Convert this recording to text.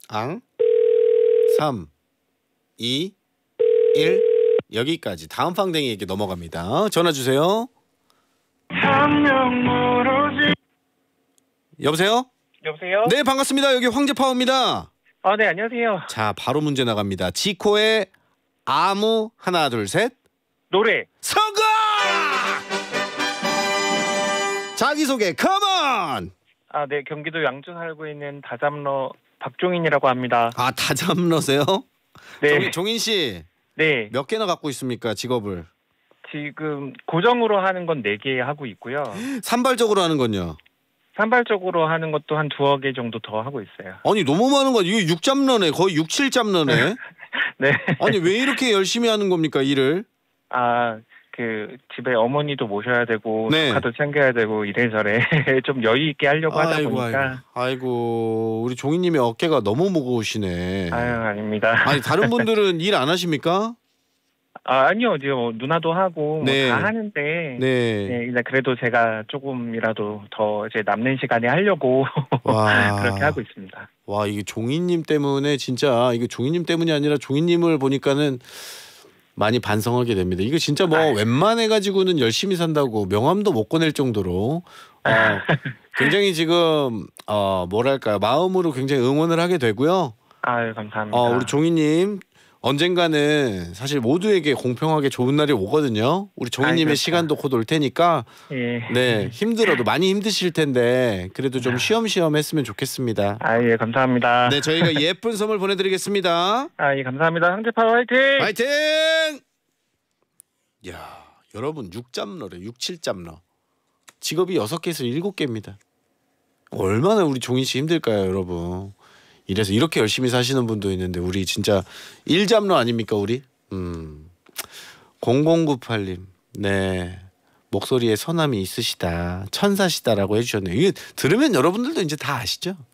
앙 3 2 1 여기까지. 다음 팡댕이에게 넘어갑니다. 전화 주세요. 여보세요? 여보세요? 네, 반갑습니다. 여기 황제파워입니다. 네, 안녕하세요. 자, 바로 문제 나갑니다. 지코의 아무 하나 둘 셋. 노래. 성공! 자기소개 컴온! 네, 경기도 양주 살고 있는 다잡러 박종인이라고 합니다. 아, 다잡러세요? 네. 종인 씨. 네. 몇 개나 갖고 있습니까, 직업을? 지금 고정으로 하는 건 4개 하고 있고요. 산발적으로 하는 건요? 산발적으로 하는 것도 한 2개 정도 더 하고 있어요. 아니, 너무 많은 거. 이게 6잡러네. 거의 6, 7잡러네. 네. 아니, 왜 이렇게 열심히 하는 겁니까, 일을? 집에 어머니도 모셔야 되고 네. 조카도 챙겨야 되고 이래저래 좀 여유 있게 하려고 하다 보니까. 아이고, 우리 종이님의 어깨가 너무 무거우시네. 아닙니다. 아니, 다른 분들은 일 안 하십니까? 아니요. 누나도 하고 네. 다 하는데. 네. 이제 그래도 제가 조금이라도 더 이제 남는 시간에 하려고 와. 그렇게 하고 있습니다. 와, 이게 종이님 때문에 진짜 이게 종이님 때문이 아니라 종이님을 보니까는 많이 반성하게 됩니다. 이거 진짜 뭐 웬만해 가지고는 열심히 산다고 명함도 못 꺼낼 정도로 굉장히 지금 뭐랄까요, 마음으로 굉장히 응원을 하게 되고요. 감사합니다. 우리 종이님 언젠가는 사실 모두에게 공평하게 좋은 날이 오거든요. 우리 종이님의 그렇죠. 시간도 곧 올 테니까 예. 네, 힘들어도 많이 힘드실 텐데 그래도 좀 쉬엄쉬엄 했으면 좋겠습니다. 예, 감사합니다. 네, 저희가 예쁜 선물 보내드리겠습니다. 예, 감사합니다. 황제파워 화이팅! 화이팅! 야, 여러분 6잡러래. 6, 7잡러. 직업이 6개에서 7개입니다. 얼마나 우리 종인 씨 힘들까요, 여러분. 이래서 이렇게 열심히 사시는 분도 있는데 우리 진짜 1잡러 아닙니까, 우리? 0098님. 네. 목소리에 선함이 있으시다. 천사시다라고 해주셨네요. 이게 들으면 여러분들도 이제 다 아시죠?